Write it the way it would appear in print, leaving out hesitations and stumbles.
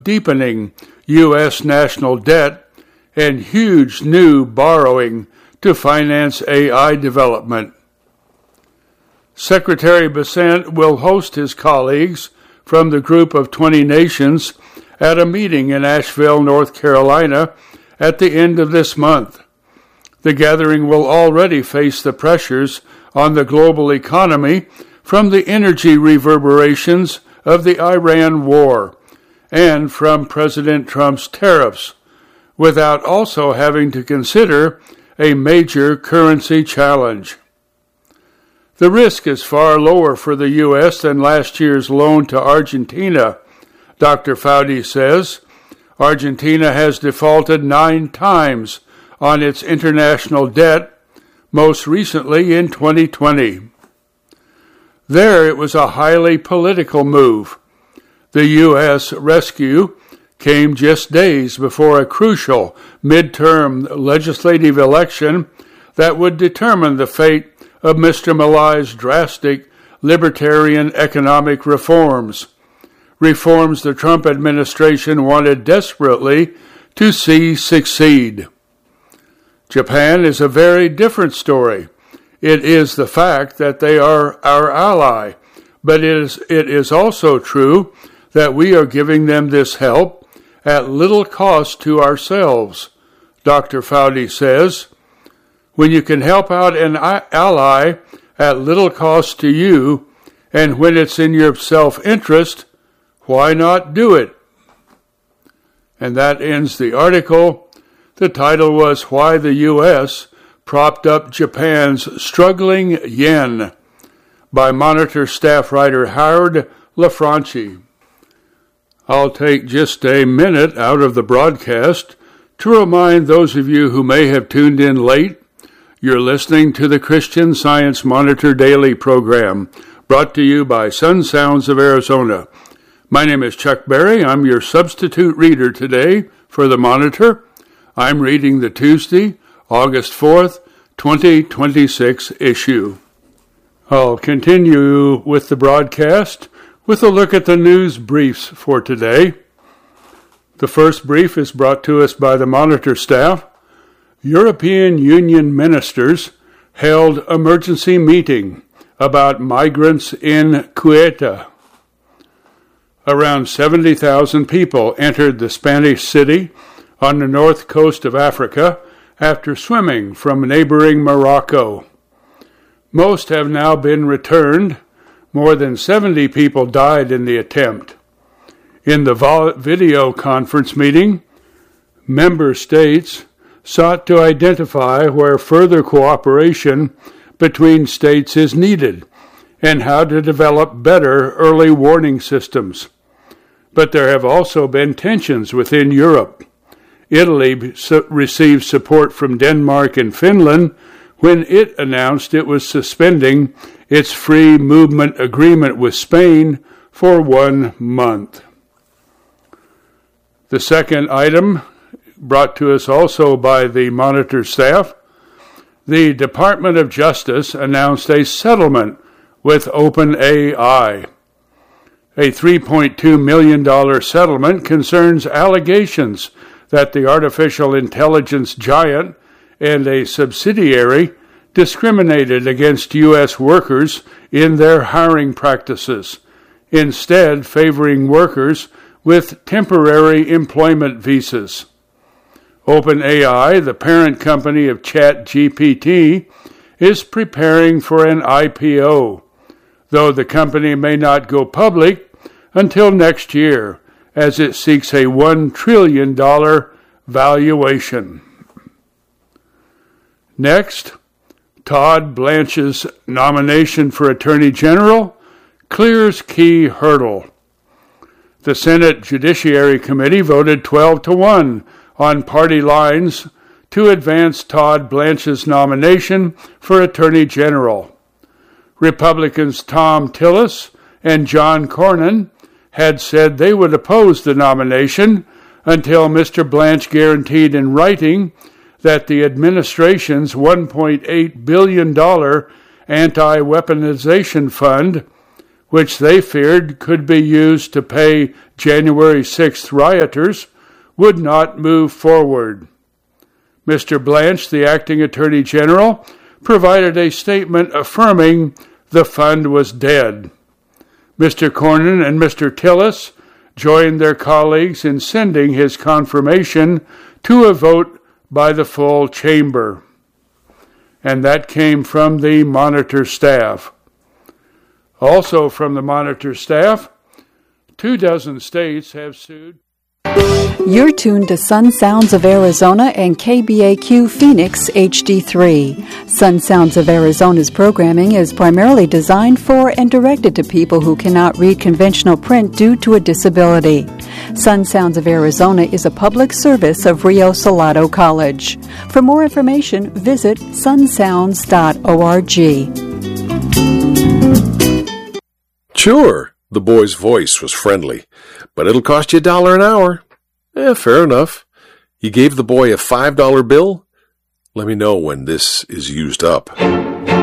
deepening U.S. national debt and huge new borrowing to finance AI development. Secretary Bessent will host his colleagues from the Group of 20 Nations at a meeting in Asheville, North Carolina at the end of this month. The gathering will already face the pressures on the global economy from the energy reverberations of the Iran war and from President Trump's tariffs, without also having to consider a major currency challenge. The risk is far lower for the U.S. than last year's loan to Argentina, Dr. Fauci says. Argentina has defaulted 9 times on its international debt, most recently in 2020. There it was a highly political move. The U.S. rescue came just days before a crucial midterm legislative election that would determine the fate of Mr. Malay's drastic libertarian economic reforms the Trump administration wanted desperately to see succeed. Japan is a very different story. It is the fact that they are our ally, but it is also true that we are giving them this help at little cost to ourselves, Dr. Fauci says. When you can help out an ally at little cost to you, and when it's in your self-interest, why not do it? And that ends the article. The title was Why the U.S. Propped Up Japan's Struggling Yen by Monitor staff writer Howard LaFranchi. I'll take just a minute out of the broadcast to remind those of you who may have tuned in late, you're listening to the Christian Science Monitor Daily program, brought to you by Sun Sounds of Arizona. My name is Chuck Berry. I'm your substitute reader today for the Monitor. I'm reading the Tuesday, August 4th, 2026 issue. I'll continue with the broadcast with a look at the news briefs for today. The first brief is brought to us by the Monitor staff. European Union ministers held emergency meeting about migrants in Ceuta. Around 70,000 people entered the Spanish city on the north coast of Africa after swimming from neighboring Morocco. Most have now been returned. More than 70 people died in the attempt. In the video conference meeting, member states sought to identify where further cooperation between states is needed and how to develop better early warning systems. But there have also been tensions within Europe. Italy received support from Denmark and Finland when it announced it was suspending its free movement agreement with Spain for 1 month. The second item, brought to us also by the Monitor staff, the Department of Justice announced a settlement with OpenAI. A $3.2 million settlement concerns allegations that the artificial intelligence giant and a subsidiary discriminated against U.S. workers in their hiring practices, instead favoring workers with temporary employment visas. OpenAI, the parent company of ChatGPT, is preparing for an IPO, though the company may not go public until next year as it seeks a $1 trillion valuation. Next, Todd Blanche's nomination for Attorney General clears key hurdle. The Senate Judiciary Committee voted 12-1 on party lines to advance Todd Blanche's nomination for Attorney General. Republicans Tom Tillis and John Cornyn had said they would oppose the nomination until Mr. Blanche guaranteed in writing that the administration's $1.8 billion anti-weaponization fund which they feared could be used to pay January 6th rioters, would not move forward. Mr. Blanche, the acting Attorney General, provided a statement affirming the fund was dead. Mr. Cornyn and Mr. Tillis joined their colleagues in sending his confirmation to a vote by the full chamber. And that came from the Monitor staff. Also from the Monitor staff, 24 states have sued. You're tuned to Sun Sounds of Arizona and KBAQ Phoenix HD3. Sun Sounds of Arizona's programming is primarily designed for and directed to people who cannot read conventional print due to a disability. Sun Sounds of Arizona is a public service of Rio Salado College. For more information, visit sunsounds.org. Sure, the boy's voice was friendly, but it'll cost you $1 an hour. Fair enough. You gave the boy a $5 bill? Let me know when this is used up.